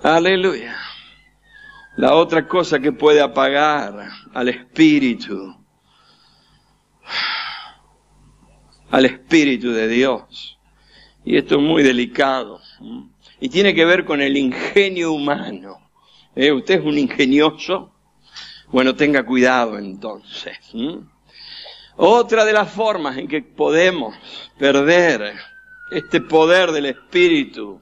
Aleluya. La otra cosa que puede apagar al Espíritu de Dios, y esto es muy delicado, y tiene que ver con el ingenio humano. ¿Usted es un ingenioso? Bueno, tenga cuidado entonces. Otra de las formas en que podemos perder este poder del Espíritu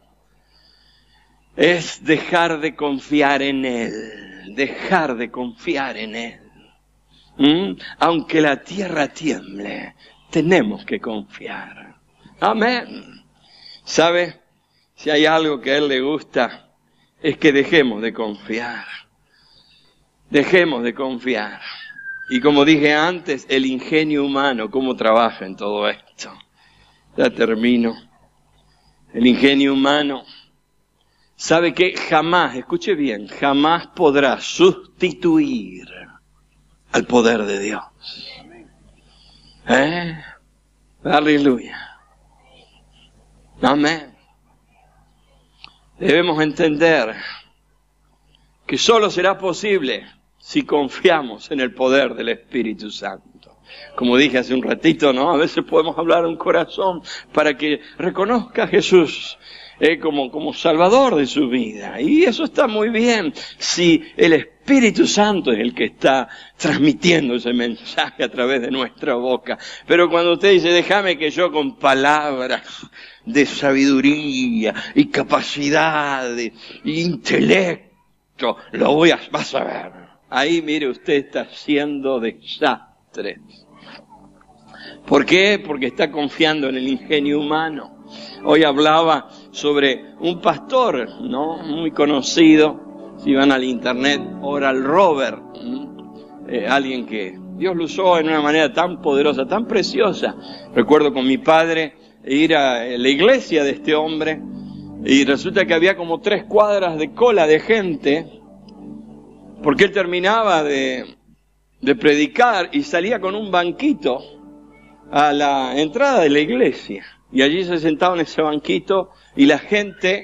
es dejar de confiar en Él. Dejar de confiar en Él. Aunque la tierra tiemble, tenemos que confiar. Amén. ¿Sabe? Si hay algo que a Él le gusta, es que dejemos de confiar. Dejemos de confiar. Y como dije antes, el ingenio humano, ¿cómo trabaja en todo esto? Ya termino. El ingenio humano sabe que jamás, escuche bien, jamás podrá sustituir al poder de Dios. Aleluya. Amén. Debemos entender que solo será posible si confiamos en el poder del Espíritu Santo. Como dije hace un ratito, ¿no? A veces podemos hablar a un corazón para que reconozca a Jesús como Salvador de su vida. Y eso está muy bien si el Espíritu Santo es el que está transmitiendo ese mensaje a través de nuestra boca. Pero cuando usted dice, déjame que yo con palabras de sabiduría y capacidad y intelecto vas a ver. Ahí, mire, usted está haciendo desastres. ¿Por qué? Porque está confiando en el ingenio humano. Hoy hablaba sobre un pastor, ¿no? Muy conocido. Si van al internet, Oral Roberts. Alguien que Dios lo usó en una manera tan poderosa, tan preciosa. Recuerdo con mi padre ir a la iglesia de este hombre. Y resulta que había como 3 cuadras de cola de gente. Porque él terminaba de predicar y salía con un banquito a la entrada de la iglesia. Y allí se sentaba en ese banquito y la gente,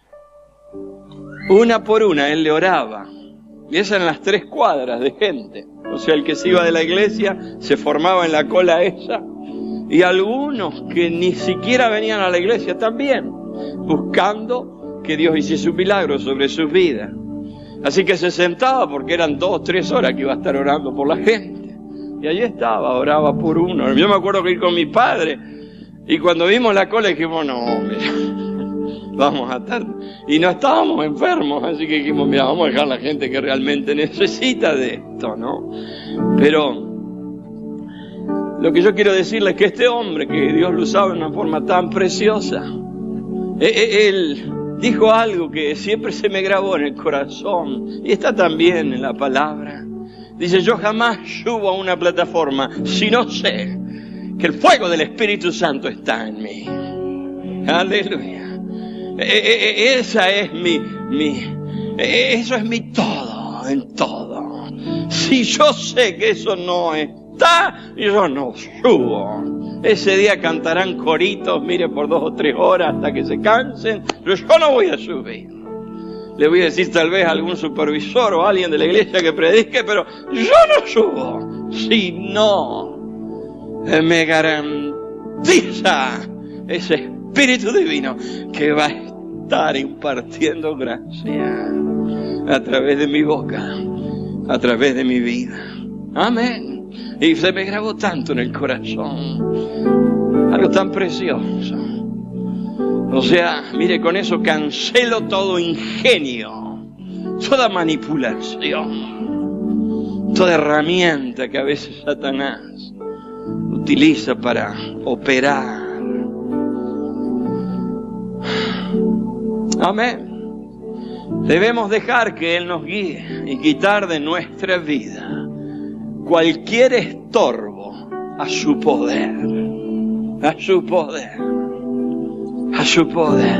una por una, él le oraba. Y esas eran las 3 cuadras de gente. O sea, el que se iba de la iglesia se formaba en la cola esa. Y algunos que ni siquiera venían a la iglesia también, buscando que Dios hiciese un milagro sobre sus vidas. Así que se sentaba porque eran 2 o 3 horas que iba a estar orando por la gente. Y allí estaba, oraba por uno. Yo me acuerdo que ir con mi padre. Y cuando vimos la cola dijimos, no, mira, vamos a estar. Y no estábamos enfermos, así que dijimos, mira, vamos a dejar a la gente que realmente necesita de esto, ¿no? Pero lo que yo quiero decirles es que este hombre, que Dios lo usaba de una forma tan preciosa, él dijo algo que siempre se me grabó en el corazón y está también en la palabra. Dice, yo jamás subo a una plataforma si no sé que el fuego del Espíritu Santo está en mí. Aleluya. Esa es eso es mi todo, en todo. Si yo sé que eso no está, yo no subo. Ese día cantarán coritos, mire, por 2 o 3 horas hasta que se cansen, pero yo no voy a subir. Le voy a decir tal vez a algún supervisor o a alguien de la iglesia que predique, pero yo no subo. Si no, me garantiza ese Espíritu Divino que va a estar impartiendo gracia a través de mi boca, a través de mi vida. Amén. Y se me grabó tanto en el corazón, algo tan precioso. O sea, mire, con eso cancelo todo ingenio, toda manipulación, toda herramienta que a veces Satanás utiliza para operar. Amén. Debemos dejar que Él nos guíe y quitar de nuestra vida cualquier estorbo a su poder, a su poder, a su poder.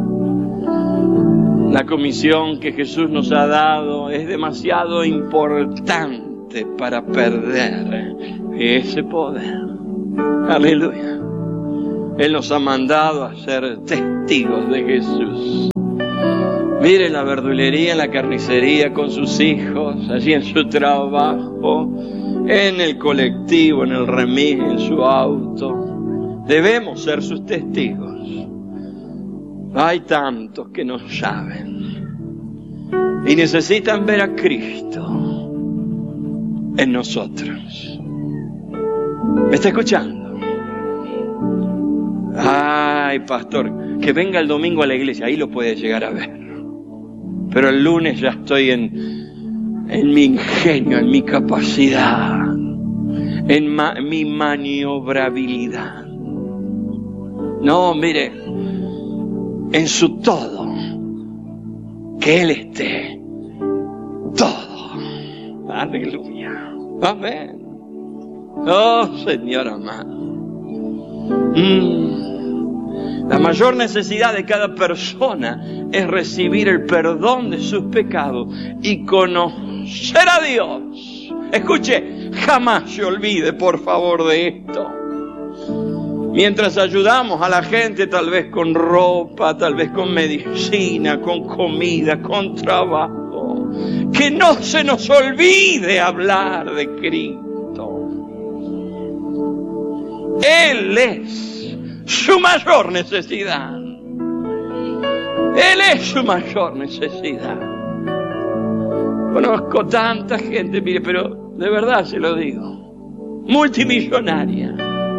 La comisión que Jesús nos ha dado es demasiado importante para perder ese poder. Aleluya. Él nos ha mandado a ser testigos de Jesús. Mire la verdulería, en la carnicería, con sus hijos, allí en su trabajo, en el colectivo, en el remis, en su auto. Debemos ser sus testigos. Hay tantos que no saben y necesitan ver a Cristo en nosotros. ¿Me está escuchando? Ay, pastor, que venga el domingo a la iglesia, ahí lo puede llegar a ver. Pero el lunes ya estoy en mi ingenio, en mi capacidad, en mi maniobrabilidad. No, mire, en su todo, que Él esté todo. Aleluya. Amén. Oh, Señor amado. La mayor necesidad de cada persona es recibir el perdón de sus pecados y conocer a Dios. Escuche, jamás se olvide, por favor, de esto. Mientras ayudamos a la gente, tal vez con ropa, tal vez con medicina, con comida, con trabajo, que no se nos olvide hablar de Cristo. Él es su mayor necesidad. Él es su mayor necesidad. Conozco tanta gente, mire, pero de verdad se lo digo, multimillonaria.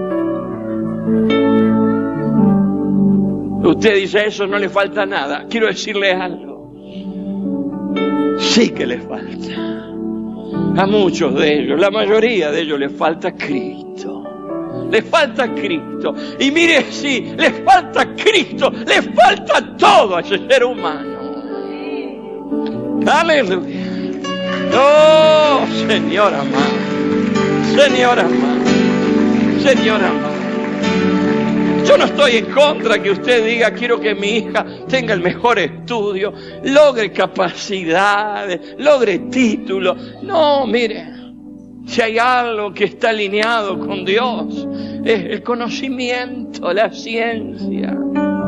Usted dice, a eso no le falta nada. Quiero decirle algo. Sí que le falta. A muchos de ellos, la mayoría de ellos, les falta Cristo. Le falta Cristo. Y mire, sí, le falta Cristo, le falta todo a ese ser humano. Aleluya. Oh, Señor amado, Señor amado, Señor amado. Yo no estoy en contra que usted diga, quiero que mi hija tenga el mejor estudio, logre capacidades, logre títulos. No, mire, si hay algo que está alineado con Dios, es el conocimiento, la ciencia.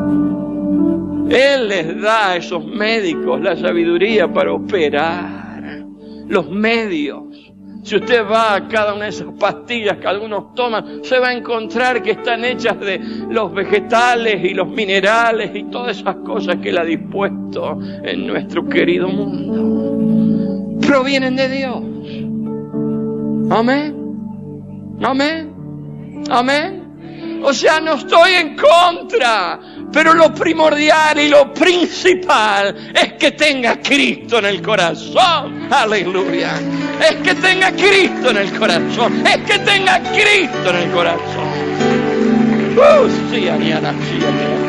Él les da a esos médicos la sabiduría para operar, los medios. Si usted va a cada una de esas pastillas que algunos toman, se va a encontrar que están hechas de los vegetales y los minerales y todas esas cosas que Él ha dispuesto en nuestro querido mundo. Provienen de Dios. Amén. Amén. Amén. O sea, no estoy en contra, pero lo primordial y lo principal es que tenga Cristo en el corazón. Aleluya. Es que tenga Cristo en el corazón. Es que tenga Cristo en el corazón. Sí, Ariana, sí,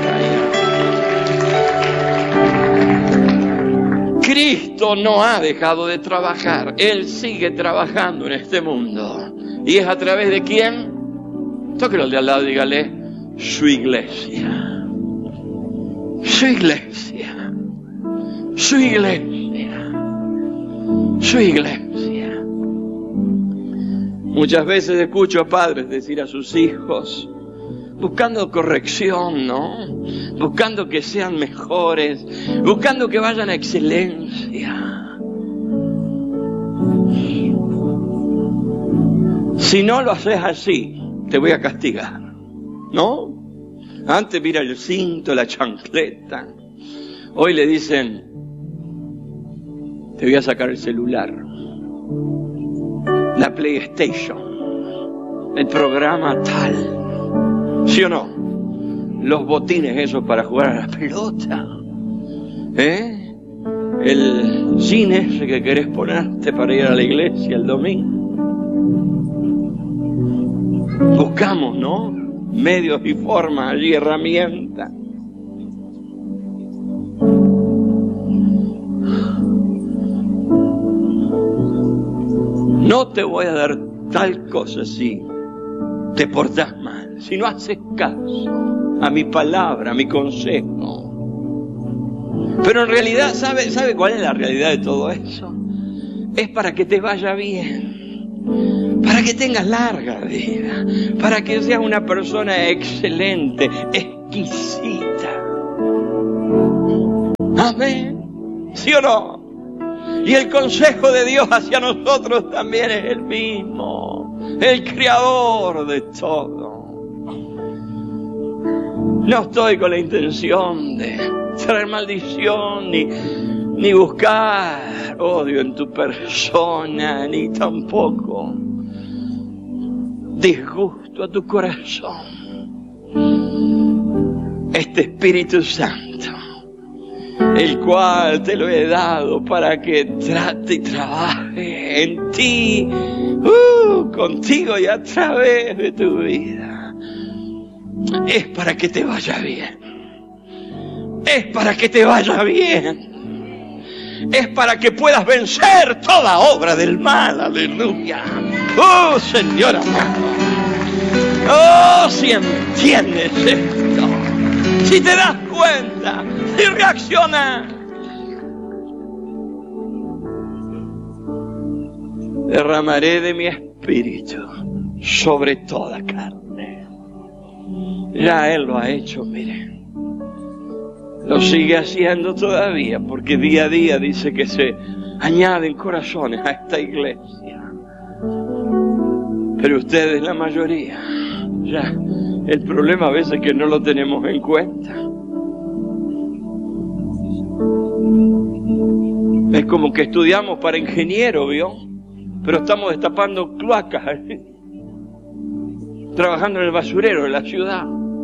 Ariana. Cristo no ha dejado de trabajar. Él sigue trabajando en este mundo. ¿Y es a través de quién? Tóquelo al de al lado y dígale, su iglesia. Su iglesia. Su iglesia. Su iglesia. Muchas veces escucho a padres decir a sus hijos, buscando corrección, ¿no? Buscando que sean mejores, buscando que vayan a excelencia. Si no lo haces así, te voy a castigar, ¿no? Antes mira el cinto, la chancleta. Hoy le dicen, te voy a sacar el celular, la PlayStation, el programa tal, ¿sí o no? Los botines esos para jugar a la pelota, el cine ese que querés ponerte para ir a la iglesia el domingo. Buscamos, ¿no? Medios y formas y herramientas. No te voy a dar tal cosa si te portas mal, si no haces caso a mi palabra, a mi consejo. Pero en realidad, ¿sabe cuál es la realidad de todo eso? Es para que te vaya bien. Para que tengas larga vida, para que seas una persona excelente, exquisita. Amén. ¿Sí o no? Y el consejo de Dios hacia nosotros también es el mismo. El creador de todo. No estoy con la intención de traer maldición ni buscar odio en tu persona, ni tampoco disgusto a tu corazón. Este Espíritu Santo, el cual te lo he dado para que trate y trabaje en ti, contigo y a través de tu vida, es para que te vaya bien. Es para que te vaya bien. Es para que puedas vencer toda obra del mal. Aleluya. Oh, Señor amado. Oh, si entiendes esto, si te das cuenta, si reaccionas, derramaré de mi espíritu sobre toda carne. Ya Él lo ha hecho, mire. Lo sigue haciendo todavía, porque día a día dice que se añaden corazones a esta iglesia. Pero ustedes, la mayoría, ya, el problema a veces es que no lo tenemos en cuenta. Es como que estudiamos para ingeniero, ¿vio? Pero estamos destapando cloacas, trabajando en el basurero de la ciudad.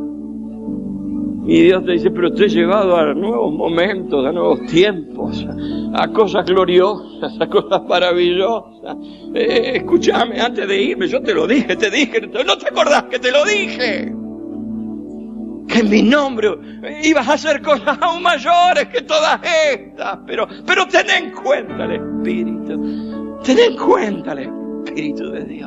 Y Dios te dice, pero te he llevado a nuevos momentos, a nuevos tiempos, a cosas gloriosas, a cosas maravillosas. Escúchame, antes de irme, yo te dije, ¿no te acordás que te lo dije? Que en mi nombre ibas a hacer cosas aún mayores que todas estas, pero ten en cuenta el Espíritu, ten en cuenta el Espíritu de Dios.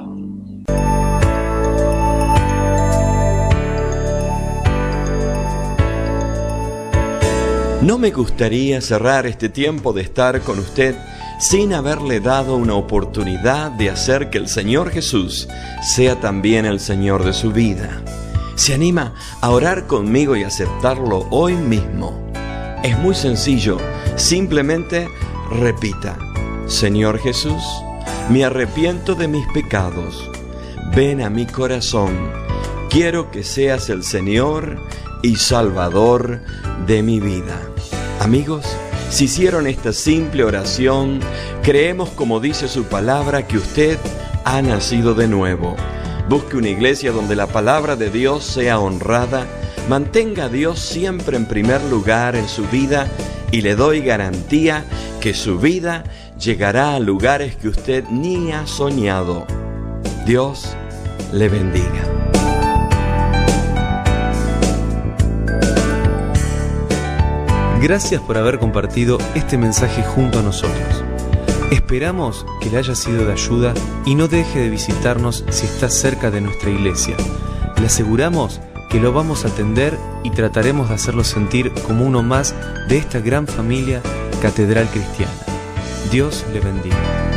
No me gustaría cerrar este tiempo de estar con usted sin haberle dado una oportunidad de hacer que el Señor Jesús sea también el Señor de su vida. ¿Se anima a orar conmigo y aceptarlo hoy mismo? Es muy sencillo, simplemente repita: Señor Jesús, me arrepiento de mis pecados, ven a mi corazón, quiero que seas el Señor y Salvador de mi vida. Amigos, si hicieron esta simple oración, creemos, como dice su palabra, que usted ha nacido de nuevo. Busque una iglesia donde la palabra de Dios sea honrada, mantenga a Dios siempre en primer lugar en su vida y le doy garantía que su vida llegará a lugares que usted ni ha soñado. Dios le bendiga. Gracias por haber compartido este mensaje junto a nosotros. Esperamos que le haya sido de ayuda y no deje de visitarnos si está cerca de nuestra iglesia. Le aseguramos que lo vamos a atender y trataremos de hacerlo sentir como uno más de esta gran familia Catedral Cristiana. Dios le bendiga.